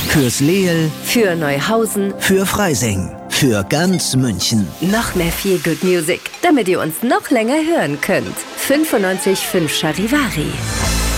Fürs Leel, für Neuhausen, für Freising, für ganz München. noch mehr Feel Good Music, damit ihr uns noch länger hören könnt. 95.5 Charivari.